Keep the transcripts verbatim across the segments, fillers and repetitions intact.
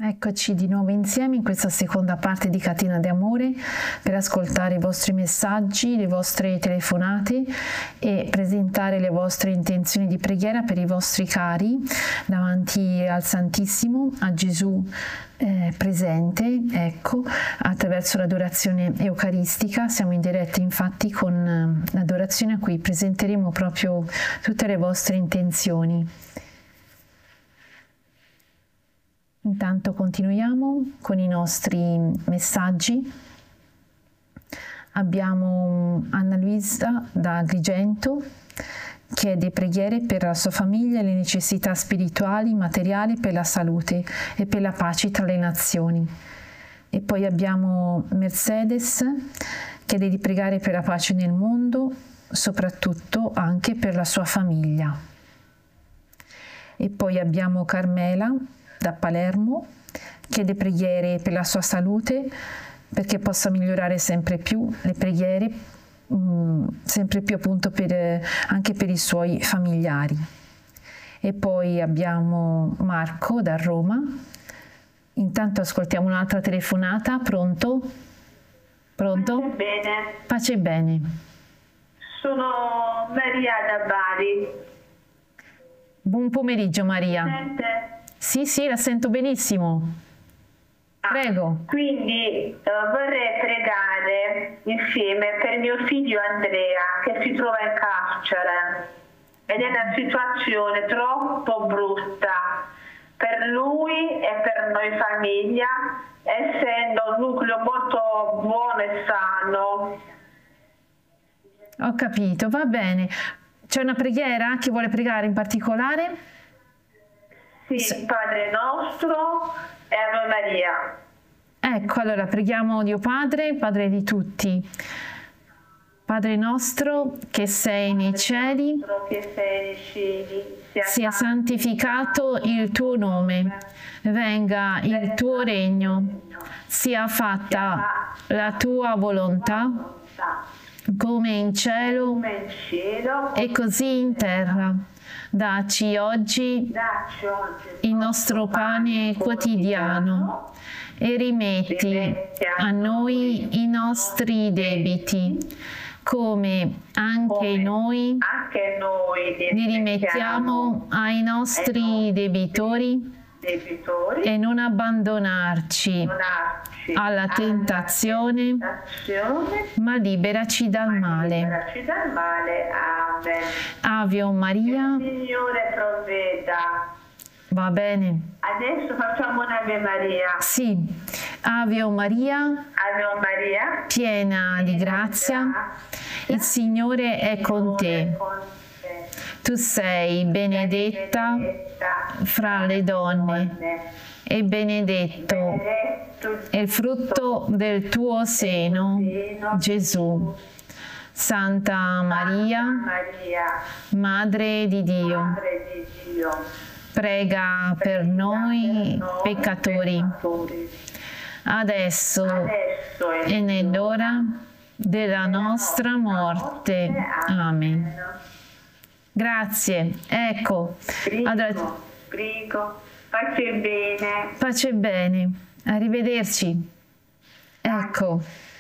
Eccoci di nuovo insieme in questa seconda parte di Catena d'Amore per ascoltare i vostri messaggi, le vostre telefonate e presentare le vostre intenzioni di preghiera per i vostri cari davanti al Santissimo, a Gesù eh, presente, ecco, attraverso l'adorazione eucaristica. Siamo in diretta infatti con l'adorazione a cui presenteremo proprio tutte le vostre intenzioni. Intanto continuiamo con i nostri messaggi. Abbiamo Anna Luisa da Agrigento, chiede preghiere per la sua famiglia e le necessità spirituali, materiali, per la salute e per la pace tra le nazioni. E poi abbiamo Mercedes, chiede di pregare per la pace nel mondo, soprattutto anche per la sua famiglia. E poi abbiamo Carmela da Palermo, chiede preghiere per la sua salute perché possa migliorare sempre più, le preghiere mh, sempre più appunto per, anche per i suoi familiari. E poi abbiamo Marco da Roma. Intanto ascoltiamo un'altra telefonata. Pronto? Pronto? Pace bene. Pace bene. Sono Maria da Bari. Buon pomeriggio Maria. Sente? Sì, sì, la sento benissimo. Prego. Ah, quindi uh, vorrei pregare insieme per mio figlio Andrea che si trova in carcere ed è una situazione troppo brutta per lui e per noi famiglia, essendo un nucleo molto buono e sano. Ho capito, va bene. C'è una preghiera? Chi vuole pregare in particolare? Sì, Padre nostro e Ave Maria. Ecco, allora preghiamo Dio Padre, Padre di tutti. Padre nostro che sei nei cieli, che sei nei cieli, sia santificato il tuo nome, venga il tuo regno, sia fatta la tua volontà, come in cielo e così in terra. Dacci oggi il nostro pane quotidiano e rimetti a noi i nostri debiti, come anche noi li rimettiamo ai nostri debitori, e non abbandonarci alla tentazione, ma liberaci dal male. Ave o Maria. Signore provveda. Va bene. Adesso facciamo un'Ave Maria. Sì. Ave o Maria. Ave o Maria. Piena di grazia, il Signore è con te. Tu sei benedetta fra le donne e benedetto è il frutto del tuo seno, Gesù. Santa Maria, Madre di Dio, prega per noi peccatori, adesso e nell'ora della nostra morte. Amen. Grazie. Ecco. Prego, prego. Pace bene. Pace bene. Arrivederci. Ecco.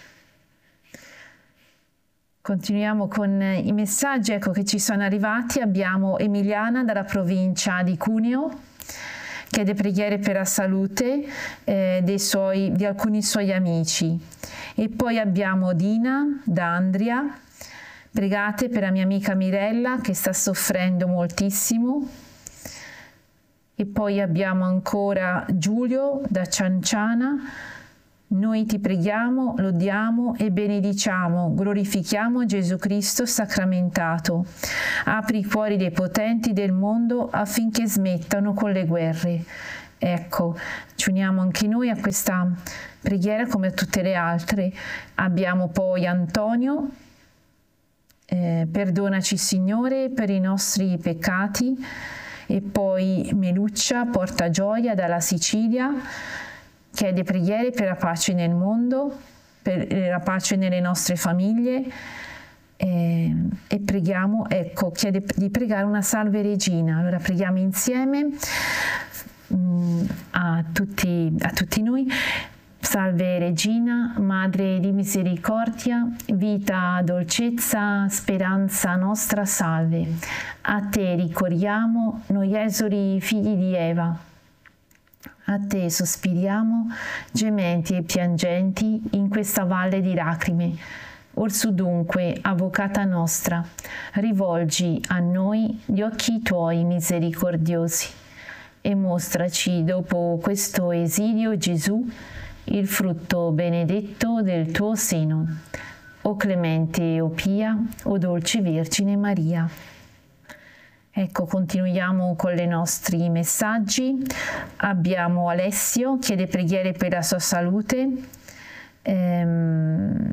Continuiamo con i messaggi, ecco che ci sono arrivati. Abbiamo Emiliana dalla provincia di Cuneo, chiede preghiere per la salute eh, dei suoi, di alcuni suoi amici. E poi abbiamo Dina da Andria, pregate per la mia amica Mirella che sta soffrendo moltissimo. E poi abbiamo ancora Giulio da Cianciana. Noi ti preghiamo, lodiamo e benediciamo, glorifichiamo Gesù Cristo sacramentato. Apri i cuori dei potenti del mondo affinché smettano con le guerre. Ecco, ci uniamo anche noi a questa preghiera come a tutte le altre. Abbiamo poi Antonio, eh, perdonaci Signore per i nostri peccati. E poi Meluccia porta gioia dalla Sicilia, chiede preghiere per la pace nel mondo, per la pace nelle nostre famiglie e, e preghiamo, ecco, chiede di pregare una Salve Regina. Allora preghiamo insieme mh, a tutti a tutti noi. Salve Regina, Madre di misericordia, vita, dolcezza, speranza nostra, salve. A te ricorriamo, noi esuli figli di Eva. A te sospiriamo, gementi e piangenti, in questa valle di lacrime. Orsù dunque, Avvocata nostra, rivolgi a noi gli occhi tuoi misericordiosi e mostraci dopo questo esilio, Gesù, il frutto benedetto del tuo seno. O clemente, o pia, o dolce Vergine Maria. Ecco, continuiamo con i nostri messaggi. Abbiamo Alessio, chiede preghiere per la sua salute. Ehm,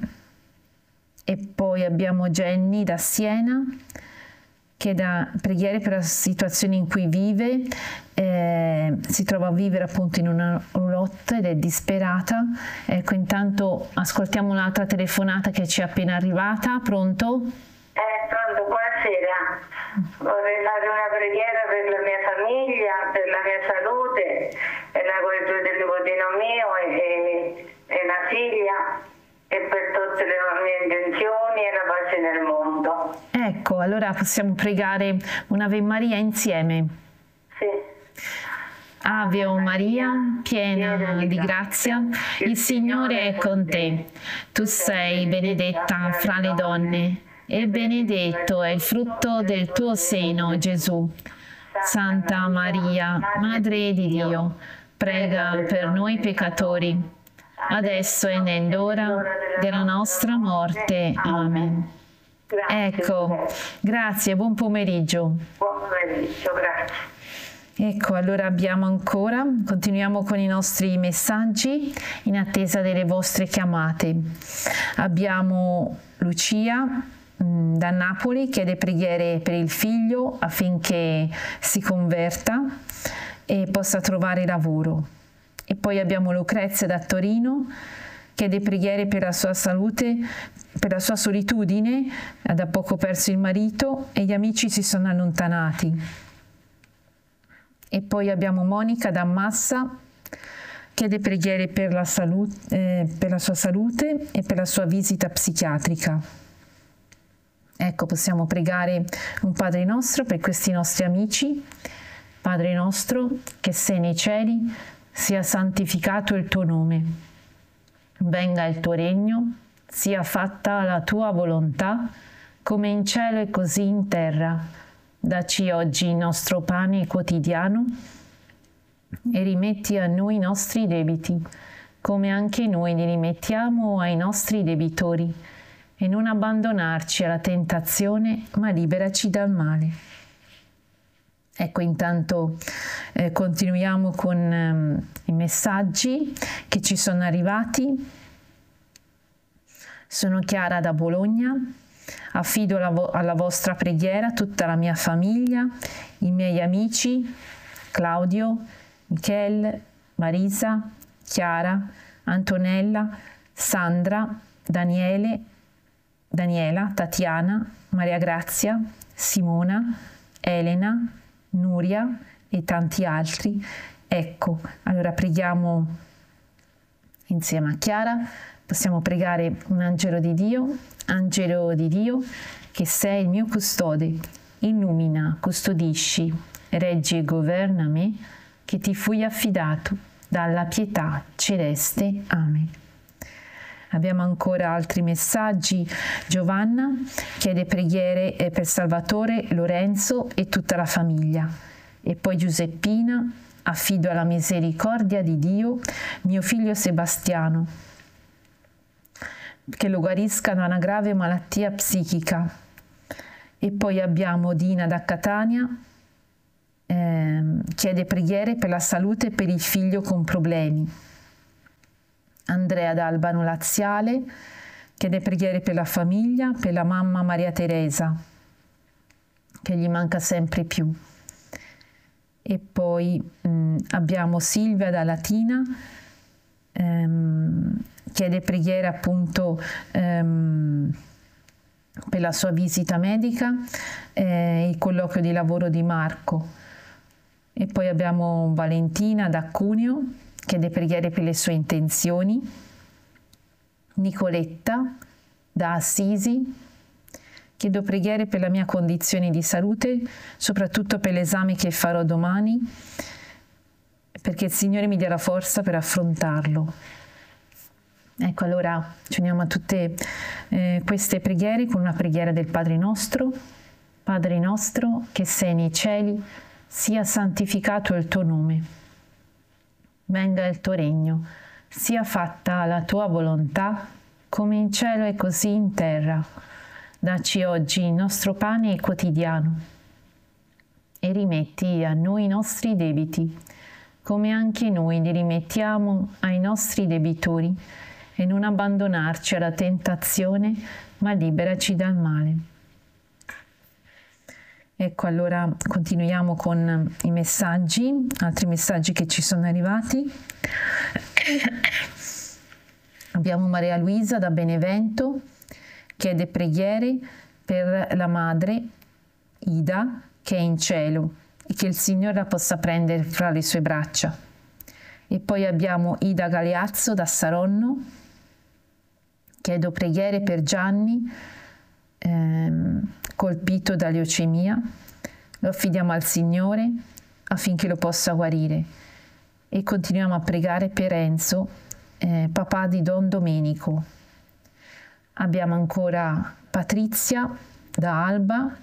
e poi abbiamo Jenny da Siena, chiede preghiere per la situazione in cui vive. Eh, si trova a vivere appunto in una roulotte ed è disperata. Ecco, intanto ascoltiamo un'altra telefonata che ci è appena arrivata. Pronto? Eh, pronto, buonasera. Vorrei fare una preghiera per la mia famiglia, per la mia salute, per la guarigione del nipotino mio e, e, e la figlia, e per tutte le mie intenzioni e la pace nel mondo. Ecco, allora possiamo pregare un'Ave Maria insieme. Sì. Ave o Maria, piena di grazia, il Signore è con te. Tu sei benedetta fra le donne e benedetto è il frutto del tuo seno, Gesù. Santa Maria, Madre di Dio, prega per noi peccatori, adesso e nell'ora della nostra morte. Amen. Ecco, grazie, buon pomeriggio. Buon pomeriggio, grazie. Ecco, allora abbiamo ancora, continuiamo con i nostri messaggi in attesa delle vostre chiamate. Abbiamo Lucia mh, da Napoli, chiede preghiere per il figlio affinché si converta e possa trovare lavoro. E poi abbiamo Lucrezia da Torino, chiede preghiere per la sua salute, per la sua solitudine, ha da poco perso il marito e gli amici si sono allontanati. E poi abbiamo Monica da Massa, chiede preghiere per la, salute, eh, per la sua salute e per la sua visita psichiatrica. Ecco, possiamo pregare un Padre nostro per questi nostri amici. Padre nostro, che sei nei cieli, sia santificato il tuo nome. Venga il tuo regno, sia fatta la tua volontà, come in cielo e così in terra. Dacci oggi il nostro pane quotidiano e rimetti a noi i nostri debiti, come anche noi li rimettiamo ai nostri debitori, e non abbandonarci alla tentazione, ma liberaci dal male. Ecco, intanto eh, continuiamo con ehm, i messaggi che ci sono arrivati. Sono Chiara da Bologna. Affido alla, vo- alla vostra preghiera tutta la mia famiglia, i miei amici, Claudio, Michele, Marisa, Chiara, Antonella, Sandra, Daniele, Daniela, Tatiana, Maria Grazia, Simona, Elena, Nuria e tanti altri. Ecco, allora preghiamo insieme a Chiara. Possiamo pregare un angelo di Dio. Angelo di Dio, che sei il mio custode, illumina, custodisci, reggi e governa me, che ti fui affidato dalla pietà celeste. Amen. Abbiamo ancora altri messaggi. Giovanna chiede preghiere per Salvatore, Lorenzo e tutta la famiglia. E poi Giuseppina, affido alla misericordia di Dio mio figlio Sebastiano, che lo guarisca da una grave malattia psichica. E poi abbiamo Dina da Catania, ehm, chiede preghiere per la salute e per il figlio con problemi. Andrea da Albano Laziale chiede preghiere per la famiglia, per la mamma Maria Teresa, che gli manca sempre più. E poi mh, abbiamo Silvia da Latina, ehm, chiede preghiera appunto ehm, per la sua visita medica e eh, il colloquio di lavoro di Marco. E poi abbiamo Valentina da Cuneo, chiede preghiere per le sue intenzioni. Nicoletta da Assisi, chiedo preghiere per la mia condizione di salute, soprattutto per l'esame che farò domani, perché il Signore mi dia la forza per affrontarlo. Ecco, allora ci uniamo a tutte eh, queste preghiere con una preghiera del Padre nostro. Padre nostro che sei nei cieli, sia santificato il tuo nome. Venga il tuo regno, sia fatta la tua volontà, come in cielo e così in terra. Dacci oggi il nostro pane quotidiano e rimetti a noi i nostri debiti, come anche noi li rimettiamo ai nostri debitori, e non abbandonarci alla tentazione, ma liberaci dal male. Ecco, allora continuiamo con i messaggi, altri messaggi che ci sono arrivati. Abbiamo Maria Luisa da Benevento, chiede preghiere per la madre Ida che è in cielo e che il Signore la possa prendere fra le sue braccia. E poi abbiamo Ida Galeazzo da Saronno, chiedo preghiere per Gianni, ehm, colpito da leucemia, lo affidiamo al Signore affinché lo possa guarire, e continuiamo a pregare per Enzo, eh, papà di Don Domenico. Abbiamo ancora Patrizia da Alba,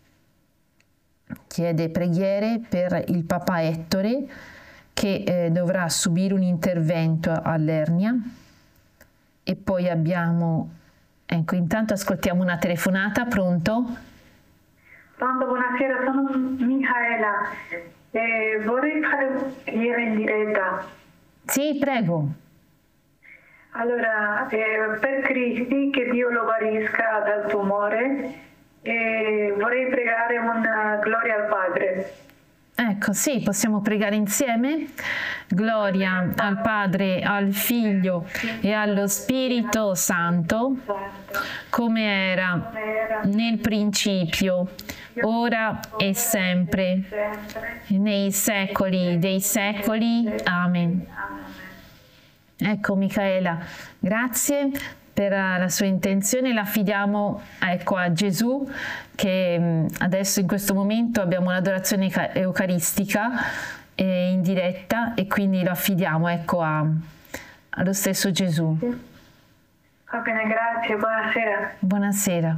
chiede preghiere per il papà Ettore che eh, dovrà subire un intervento all'ernia. E poi abbiamo, ecco, intanto ascoltiamo una telefonata. Pronto? Pronto, buonasera, sono Michaela. Eh, vorrei fare preghiera in diretta. Sì, prego. Allora, eh, per Cristi, che Dio lo guarisca dal tumore, eh, vorrei pregare una gloria al Padre. Ecco, sì, possiamo pregare insieme. Gloria al Padre, al Figlio e allo Spirito Santo, come era nel principio, ora e sempre, nei secoli dei secoli. Amen. Ecco, Michaela, grazie per la sua intenzione, la affidiamo, ecco, a Gesù, che adesso in questo momento abbiamo l'adorazione eucaristica eh, in diretta, e quindi lo affidiamo, ecco, a, allo stesso Gesù. Va bene, grazie, buonasera. Buonasera.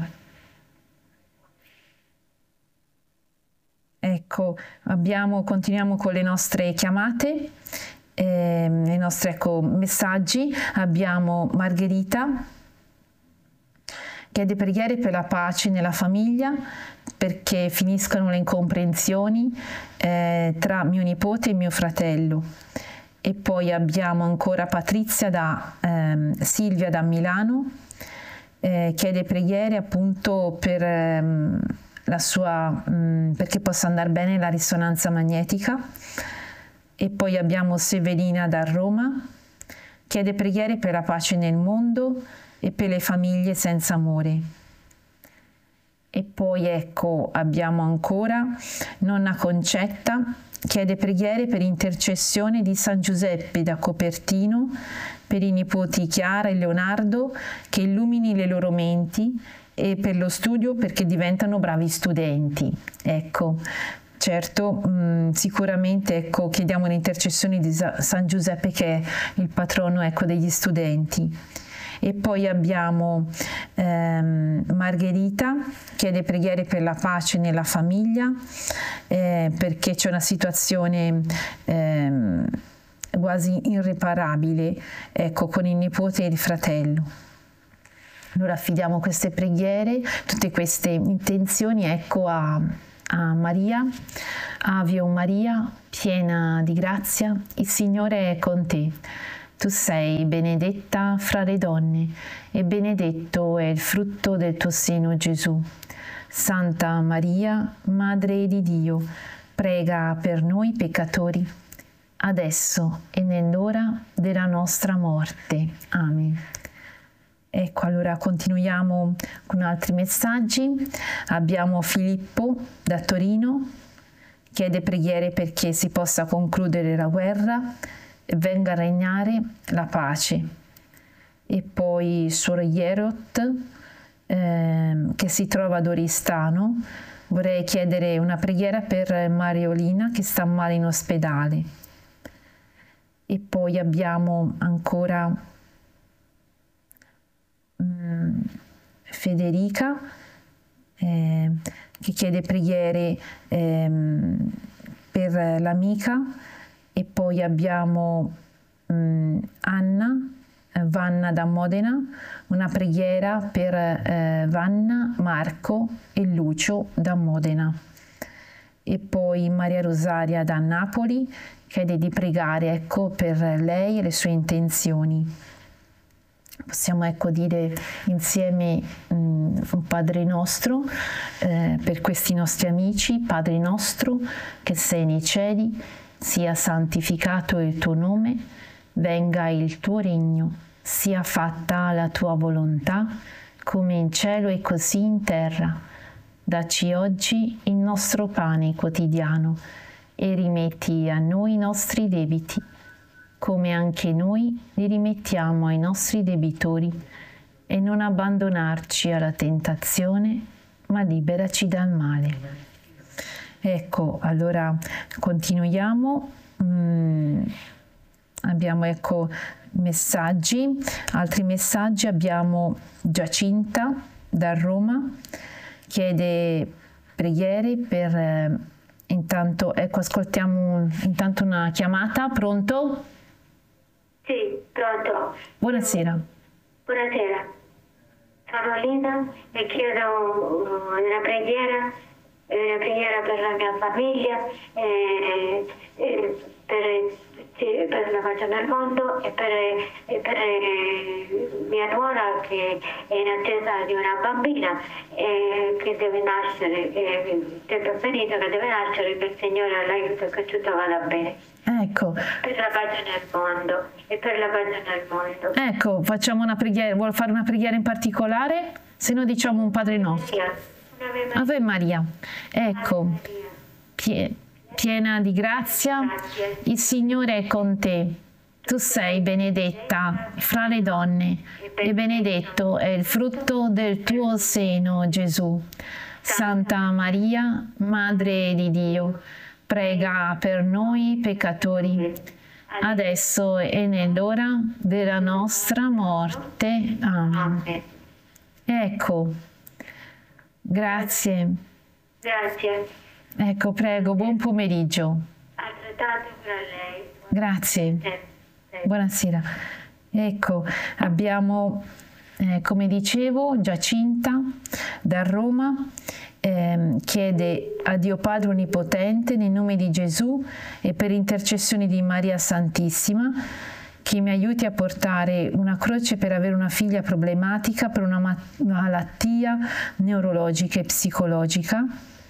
Ecco, abbiamo, continuiamo con le nostre chiamate, eh, i nostri, ecco, messaggi. Abbiamo Margherita, chiede preghiere per la pace nella famiglia, perché finiscano le incomprensioni eh, tra mio nipote e mio fratello. E poi abbiamo ancora Patrizia da ehm, Silvia da Milano, eh, chiede preghiere appunto per ehm, la sua mh, perché possa andare bene la risonanza magnetica. E poi abbiamo Severina da Roma, chiede preghiere per la pace nel mondo e per le famiglie senza amore. E poi ecco, abbiamo ancora nonna Concetta, chiede preghiere per intercessione di San Giuseppe da Copertino, per i nipoti Chiara e Leonardo, che illumini le loro menti, e per lo studio, perché diventano bravi studenti. Ecco, certo, mh, sicuramente, ecco, chiediamo l'intercessione di San Giuseppe, che è il patrono, ecco, degli studenti. E poi abbiamo ehm, Margherita, chiede preghiere per la pace nella famiglia, eh, perché c'è una situazione ehm, quasi irreparabile, ecco, con il nipote e il fratello. Allora affidiamo queste preghiere, tutte queste intenzioni, ecco, a, a Maria. Ave o Maria, piena di grazia, il Signore è con te. Tu sei benedetta fra le donne, e benedetto è il frutto del tuo seno, Gesù. Santa Maria, Madre di Dio, prega per noi peccatori, adesso e nell'ora della nostra morte. Amen. Ecco, allora continuiamo con altri messaggi. Abbiamo Filippo da Torino, chiede preghiere perché si possa concludere la guerra e venga a regnare la pace. E poi Suor Jerot, eh, che si trova ad Oristano. Vorrei chiedere una preghiera per Mariolina che sta male in ospedale. E poi abbiamo ancora mh, Federica eh, che chiede preghiere eh, per l'amica. E poi abbiamo mh, Anna Vanna da Modena, una preghiera per eh, Vanna, Marco e Lucio da Modena. E poi Maria Rosaria da Napoli chiede di pregare, ecco, per lei e le sue intenzioni. Possiamo, ecco, dire insieme mh, un Padre nostro eh, per questi nostri amici. Padre nostro che sei nei cieli, sia santificato il tuo nome, venga il tuo regno, sia fatta la tua volontà, come in cielo e così in terra. Dacci oggi il nostro pane quotidiano e rimetti a noi i nostri debiti, come anche noi li rimettiamo ai nostri debitori, e non abbandonarci alla tentazione, ma liberaci dal male. Ecco, allora continuiamo. Mm. Abbiamo, ecco, messaggi, altri messaggi. Abbiamo Giacinta da Roma, chiede preghiere per, eh, intanto, ecco, ascoltiamo intanto una chiamata. Pronto? Sì, pronto. Buonasera. Buonasera. Sono Linda e chiedo una preghiera, una preghiera per la mia famiglia, e, e per... per la pace nel mondo e per, e per mia nuora che è in attesa di una bambina e che deve nascere, il tempo è finito, che deve nascere, che il Signore l'aiuta, che tutto vada bene. Ecco. Per la pace nel mondo e per la pace nel mondo. Ecco, facciamo una preghiera. Vuole fare una preghiera in particolare? Se no diciamo un Padre nostro. Ave Maria. Ecco. Pie Piena di grazia, il Signore è con te. Tu sei benedetta fra le donne e benedetto è il frutto del tuo seno, Gesù. Santa Maria, Madre di Dio, prega per noi peccatori, adesso e nell'ora della nostra morte. Amen. Ecco, grazie. Grazie. Ecco, prego, buon pomeriggio. Altrettanto per lei. Grazie. Buonasera. Ecco, abbiamo, eh, come dicevo, Giacinta da Roma, eh, chiede a Dio Padre Onnipotente, nel nome di Gesù e per intercessione di Maria Santissima, che mi aiuti a portare una croce per avere una figlia problematica per una malattia neurologica e psicologica.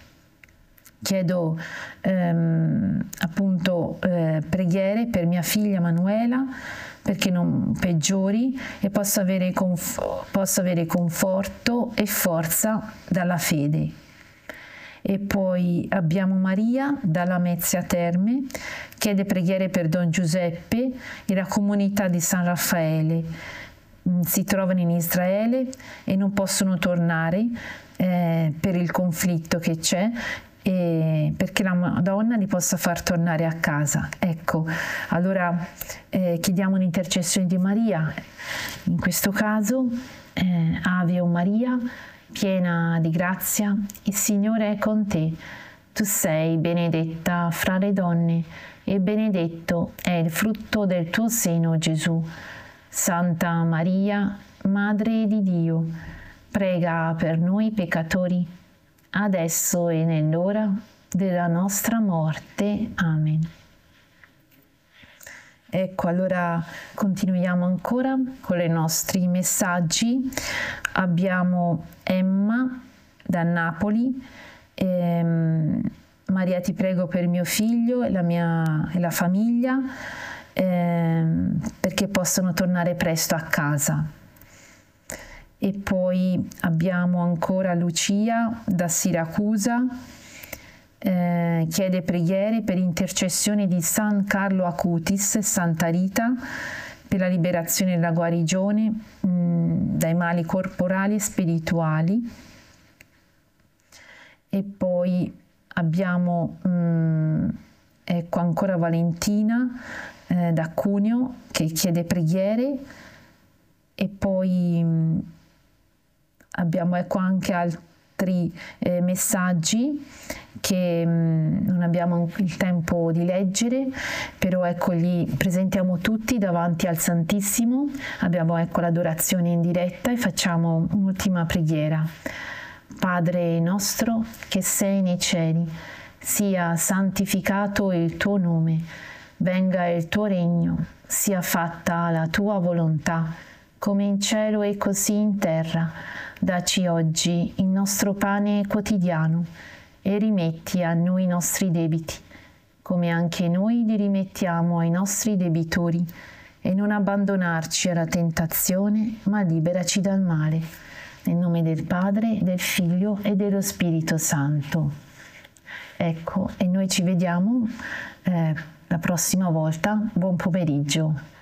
Chiedo ehm, appunto eh, preghiere per mia figlia Manuela perché non peggiori e possa avere, conf- possa avere conforto e forza dalla fede. E poi abbiamo Maria dalla Lamezia Terme, chiede preghiere per Don Giuseppe e la comunità di San Raffaele. Si trovano in Israele e non possono tornare eh, per il conflitto che c'è, e perché la Madonna li possa far tornare a casa. Ecco, allora eh, chiediamo un'intercessione di Maria. In questo caso, eh, Ave o Maria, piena di grazia, il Signore è con te. Tu sei benedetta fra le donne e benedetto è il frutto del tuo seno, Gesù. Santa Maria, Madre di Dio, prega per noi peccatori, adesso e nell'ora della nostra morte. Amen. Ecco, allora continuiamo ancora con i nostri messaggi. Abbiamo Emma da Napoli. Ehm, Maria, ti prego per mio figlio e la mia e la famiglia, ehm, perché possano tornare presto a casa. E poi abbiamo ancora Lucia da Siracusa, eh, chiede preghiere per intercessione di San Carlo Acutis e Santa Rita, per la liberazione e la guarigione mh, dai mali corporali e spirituali. E poi abbiamo mh, ecco ancora Valentina eh, da Cuneo che chiede preghiere, e poi mh, abbiamo ecco anche altri eh, messaggi che mh, non abbiamo il tempo di leggere, però ecco li presentiamo tutti davanti al Santissimo. Abbiamo ecco l'adorazione in diretta e facciamo un'ultima preghiera. Padre nostro che sei nei cieli, sia santificato il tuo nome, venga il tuo regno, sia fatta la tua volontà, come in cielo e così in terra. Dacci oggi il nostro pane quotidiano e rimetti a noi i nostri debiti, come anche noi li rimettiamo ai nostri debitori, e non abbandonarci alla tentazione, ma liberaci dal male. Nel nome del Padre, del Figlio e dello Spirito Santo. Ecco, e noi ci vediamo eh, la prossima volta. Buon pomeriggio.